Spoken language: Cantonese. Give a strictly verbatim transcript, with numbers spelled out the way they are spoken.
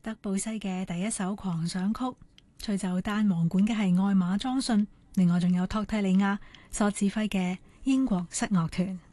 德布西嘅第一首狂想曲，吹奏單簧管嘅係艾瑪莊遜，另外仲有托蒂利亞所指揮嘅英國室樂團。